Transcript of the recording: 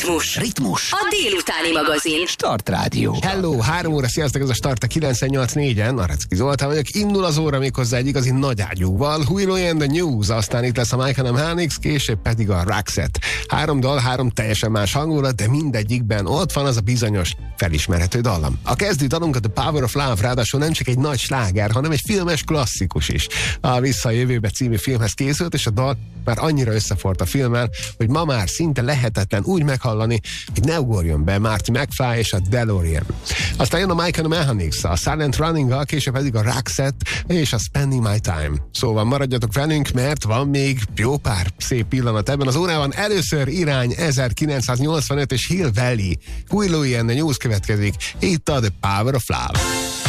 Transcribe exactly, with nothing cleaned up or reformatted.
Ritmus. Ritmus. A délutáni magazin. Start Rádió. Hello, három óra, sziasztok, ez a Start a kilencvennyolc négyen, Arecki Zoltán vagyok, indul az óra méghozzá egy igazi nagy ágyúval, Willow and the News, aztán itt lesz a Michael M. Hanix, később pedig a Roxette. Három dal, három teljesen más hangulat, de mindegyikben ott van az a bizonyos felismerhető dallam. A kezdő dalunk a The Power of Love, ráadásul nem csak egy nagy sláger, hanem egy filmes klasszikus is. A Vissza a jövőbe című filmhez készült, és a dal már annyira összefort a filmmel, hogy ma már szinte lehetetlen úgy meghallani, hogy ne ugorjon be Marty McFly és a DeLorean. Aztán jön a Michael Mechanix, a Silent Running-gal, később pedig a Roxette és a Spending My Time. Szóval maradjatok velünk, mert van még jó pár szép pillanat ebben az órában. Először irány ezerkilencszáznyolcvanöt és Hill Valley. Willow and the News következik. Itt a The Power of Love.